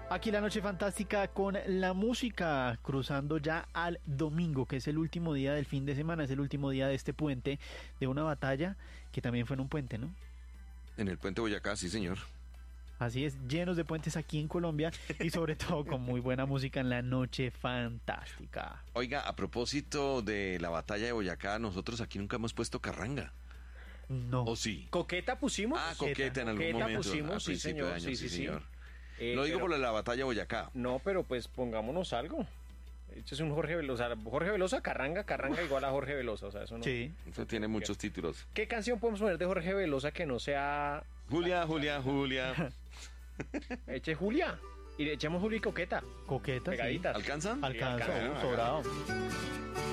Aquí la noche fantástica con la música, cruzando ya al domingo, que es el último día del fin de semana, es el último día de este puente, de una batalla que también fue en un puente, ¿no? En el puente Boyacá, sí, señor. Así es, llenos de puentes aquí en Colombia y sobre todo con muy buena música en la noche fantástica. Oiga, a propósito de la batalla de Boyacá, nosotros aquí nunca hemos puesto carranga. No. ¿O sí? ¿Coqueta pusimos? Coqueta en algún Coqueta momento. pusimos, a sí, principio señor. de año, Sí. señor. Lo digo por la batalla de Boyacá. No, pero pues pongámonos algo. Este es un Jorge Velosa. Jorge Velosa, carranga igual a Jorge Velosa. O sea, eso no. Sí. Eso tiene muchos títulos. ¿Qué canción podemos poner de Jorge Velosa que no sea. Julia. Eche Julia? Y le echamos Julia y Coqueta. Coqueta, Pegaditas. ¿Alcanzan? sí. Alcanza, alcanza. sobrado.